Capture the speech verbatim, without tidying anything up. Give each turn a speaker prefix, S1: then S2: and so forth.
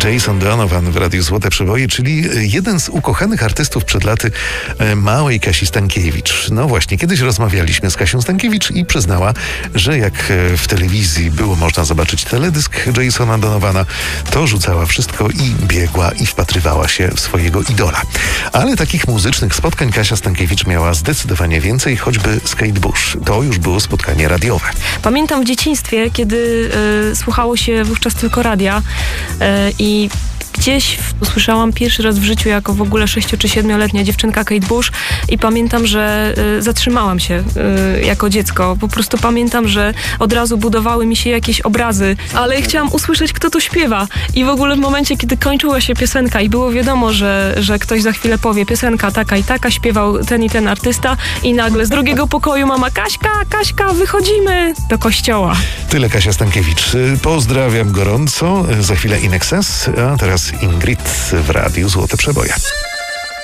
S1: Jason Donovan w Radiu Złote Przeboje, czyli jeden z ukochanych artystów przed laty małej Kasi Stankiewicz. No właśnie, kiedyś rozmawialiśmy z Kasią Stankiewicz i przyznała, że jak w telewizji było można zobaczyć teledysk Jasona Donovana, to rzucała wszystko i biegła i wpatrywała się w swojego idola. Ale takich muzycznych spotkań Kasia Stankiewicz miała zdecydowanie więcej, choćby z Kate Bush. To już było spotkanie radiowe.
S2: Pamiętam w dzieciństwie, kiedy y, słuchało się wówczas tylko radia y, i gdzieś usłyszałam pierwszy raz w życiu jako w ogóle sześcio- czy siedmioletnia dziewczynka Kate Bush i pamiętam, że y, zatrzymałam się y, jako dziecko. Po prostu pamiętam, że od razu budowały mi się jakieś obrazy, ale chciałam usłyszeć, kto to śpiewa. I w ogóle w momencie, kiedy kończyła się piosenka i było wiadomo, że, że ktoś za chwilę powie piosenka taka i taka, śpiewał ten i ten artysta i nagle z drugiego pokoju mama: Kaśka, Kaśka, wychodzimy do kościoła.
S1: Tyle Kasia Stankiewicz. Pozdrawiam gorąco. Za chwilę In Excess, a teraz Ingrid w Radiu Złote Przeboje.